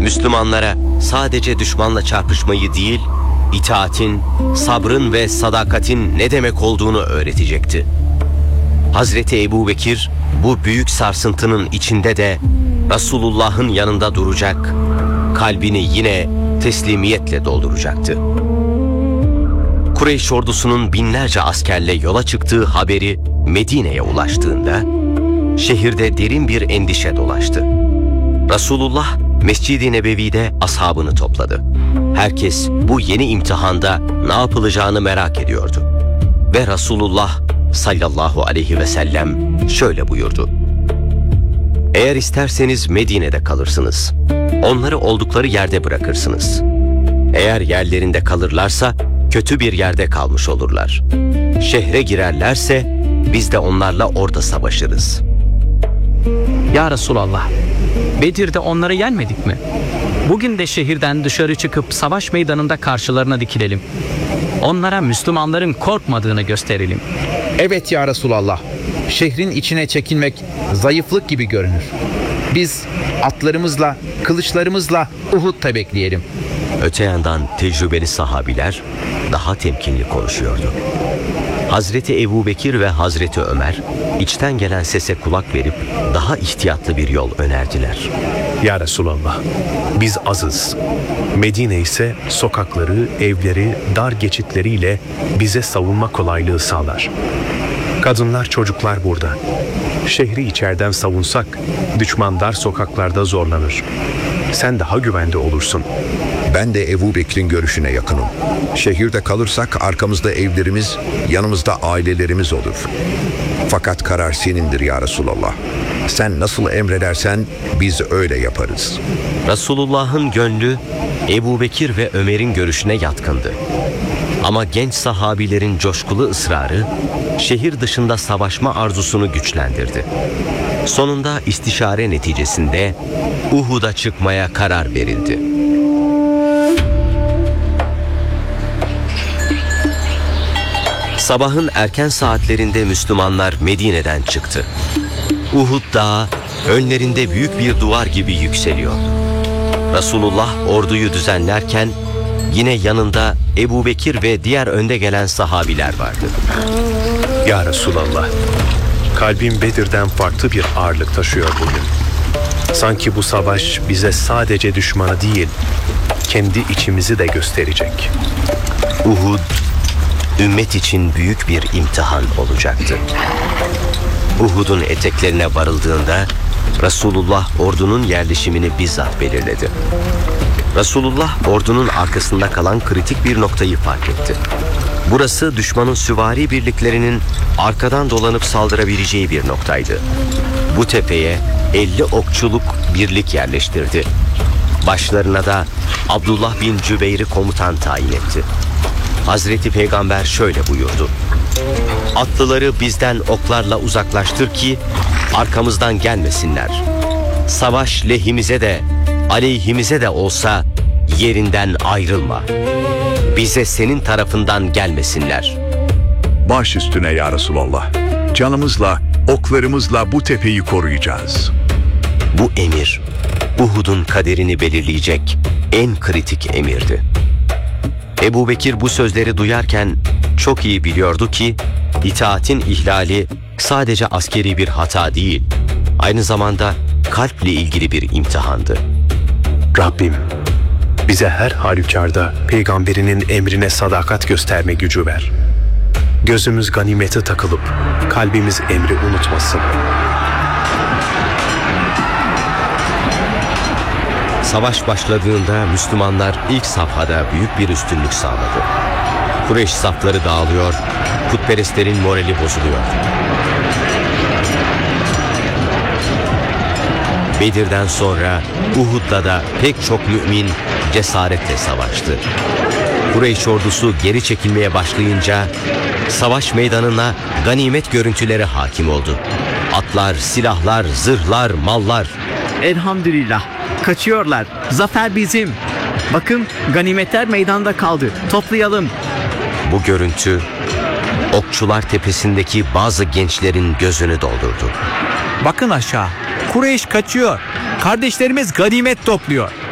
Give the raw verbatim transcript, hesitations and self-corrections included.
Müslümanlara sadece düşmanla çarpışmayı değil, itaatin, sabrın ve sadakatin ne demek olduğunu öğretecekti. Hazreti Ebubekir bu büyük sarsıntının içinde de Resulullah'ın yanında duracak, kalbini yine teslimiyetle dolduracaktı. Kureyş ordusunun binlerce askerle yola çıktığı haberi Medine'ye ulaştığında şehirde derin bir endişe dolaştı. Resulullah Mescid-i Nebevi'de ashabını topladı. Herkes bu yeni imtihanda ne yapılacağını merak ediyordu. Ve Resulullah sallallahu aleyhi ve sellem şöyle buyurdu: "Eğer isterseniz Medine'de kalırsınız. Onları oldukları yerde bırakırsınız. Eğer yerlerinde kalırlarsa kötü bir yerde kalmış olurlar. Şehre girerlerse biz de onlarla orada savaşırız." Ya Resulallah, Bedir'de onları yenmedik mi? Bugün de şehirden dışarı çıkıp savaş meydanında karşılarına dikilelim. Onlara Müslümanların korkmadığını gösterelim. Evet ya Resulallah, şehrin içine çekilmek zayıflık gibi görünür. Biz atlarımızla, kılıçlarımızla Uhud'da bekleyelim. Öte yandan tecrübeli sahabiler daha temkinli konuşuyordu. Hazreti Ebubekir ve Hazreti Ömer içten gelen sese kulak verip daha ihtiyatlı bir yol önerdiler. Ya Resulallah, biz azız. Medine ise sokakları, evleri, dar geçitleriyle bize savunma kolaylığı sağlar. Kadınlar, çocuklar burada. Şehri içeriden savunsak, düşman dar sokaklarda zorlanır. Sen daha güvende olursun. Ben de Ebubekir'in görüşüne yakınım. Şehirde kalırsak arkamızda evlerimiz, yanımızda ailelerimiz olur. Fakat karar senindir ya Resulallah. Sen nasıl emredersen biz öyle yaparız. Resulullah'ın gönlü Ebubekir ve Ömer'in görüşüne yatkındı. Ama genç sahabilerin coşkulu ısrarı şehir dışında savaşma arzusunu güçlendirdi. Sonunda istişare neticesinde Uhud'a çıkmaya karar verildi. Sabahın erken saatlerinde Müslümanlar Medine'den çıktı. Uhud dağı önlerinde büyük bir duvar gibi yükseliyordu. Resulullah orduyu düzenlerken yine yanında Ebubekir ve diğer önde gelen sahabiler vardı. Ya Resulallah, kalbim Bedir'den farklı bir ağırlık taşıyor bugün. Sanki bu savaş bize sadece düşmanı değil, kendi içimizi de gösterecek. Uhud, ümmet için büyük bir imtihan olacaktı. Uhud'un eteklerine varıldığında Resulullah ordunun yerleşimini bizzat belirledi. Resulullah ordunun arkasında kalan kritik bir noktayı fark etti. Burası düşmanın süvari birliklerinin arkadan dolanıp saldırabileceği bir noktaydı. Bu tepeye elli okçuluk birlik yerleştirdi. Başlarına da Abdullah bin Cübeyr'i komutan tayin etti. Hazreti Peygamber şöyle buyurdu: "Atlıları bizden oklarla uzaklaştır ki arkamızdan gelmesinler. Savaş lehimize de aleyhimize de olsa yerinden ayrılma. Bize senin tarafından gelmesinler." Baş üstüne ya Resulallah. Canımızla, oklarımızla bu tepeyi koruyacağız. Bu emir Uhud'un kaderini belirleyecek en kritik emirdi. Ebubekir bu sözleri duyarken çok iyi biliyordu ki itaatin ihlali sadece askeri bir hata değil, aynı zamanda kalple ilgili bir imtihandı. Rabbim, bize her halükarda peygamberinin emrine sadakat gösterme gücü ver. Gözümüz ganimete takılıp kalbimiz emri unutmasın. Savaş başladığında Müslümanlar ilk safhada büyük bir üstünlük sağladı. Kureyş safları dağılıyor, putperestlerin morali bozuluyor. Bedir'den sonra Uhud'da da pek çok mümin cesaretle savaştı. Kureyş ordusu geri çekilmeye başlayınca savaş meydanına ganimet görüntüleri hakim oldu. Atlar, silahlar, zırhlar, mallar. Elhamdülillah, kaçıyorlar. Zafer bizim. Bakın, ganimetler meydanda kaldı. Toplayalım. Bu görüntü Okçular Tepesi'ndeki bazı gençlerin gözünü doldurdu. Bakın aşağı. Kureyş kaçıyor. Kardeşlerimiz ganimet topluyor.